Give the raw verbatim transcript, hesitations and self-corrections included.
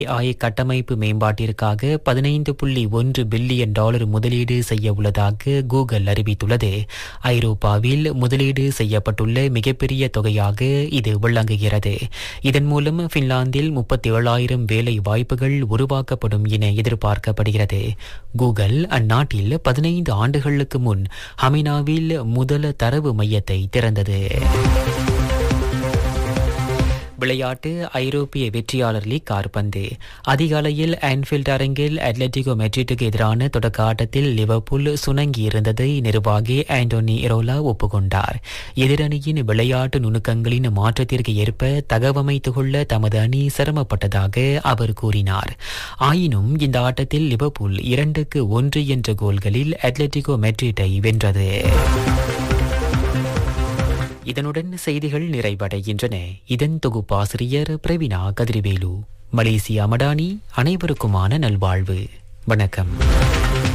AI கட்டமைப்பு மேம்பாட்டிற்காக பதினைந்து புள்ளி ஒன்று பில்லியன் டாலர் முதலீடு செய்ய உள்ளதாக கூகுள் அறிவித்துள்ளது. ஐரோப்பாவில் முதலீடு செய்யப்பட்டுள்ள மிகப்பெரிய தொகையாக இது விளங்குகிறது. இதன் மூலம் பின்லாந்தில் முப்பத்தி ஏழாயிரம் வேலை வாய்ப்புகள் உருவாக்கப்படும் என எதிர்பார்க்கப்படுகிறது. கூகுள் அந்நாட்டில் பதினைந்து ஆண்டுகளுக்கு முன் ஹமினாவில் முதல் தரவு மையத்தை திறந்தது. விளையாட்டு ஐரோப்பிய வெற்றியாளர் லீக் கால்பந்து. அதிகாலையில் ஆன்ஃபீல்ட் அரங்கில் அட்லெட்டிகோ மெட்ரிட்டுக்கு எதிரான தொடக்க ஆட்டத்தில் லிவர்பூல் சுணங்கி இருந்ததை நிர்வாகி ஆண்டோனி இரோலா ஒப்புக்கொண்டார். எதிரணியின் விளையாட்டு நுணுக்கங்களின் மாற்றத்திற்கு ஏற்ப தகவமைத்துக் கொள்ள தமது அணி சிரமப்பட்டதாக அவர் கூறினார். ஆயினும் இந்த ஆட்டத்தில் லிவர்பூல் இரண்டுக்கு ஒன்று என்ற கோல்களில் அட்லெட்டிகோ மெட்ரிட்டை வென்றது. இதனுடன் செய்திகள் நிறைவடைகின்றன. இதன் தொகுப்பாசிரியர் பிரவீனா கதிர்வேலு. மலேசியா மடானி. அனைவருக்குமான நல்வாழ்வு. வணக்கம்.